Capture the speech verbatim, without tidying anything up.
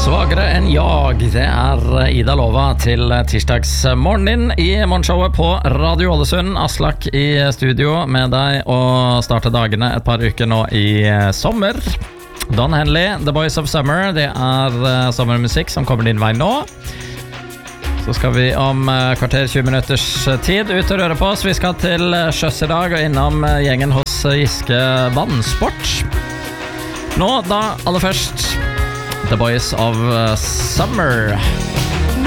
Svagere enn jag, det er Ida Lova til tirsdagsmorgen din i morgenshowet på Radio Ålesund. Aslak i studio med deg og starte dagene et par uker nå i sommer. Don Henley, The Boys of Summer, det er sommermusikk som kommer din vei nå. Så skal vi om kvarter tjue minutters tid ut og røre på oss. Vi skal til sjøs i dag og innom gjengen hos Giske Vannsport. Nå da, aller først The Boys of Summer.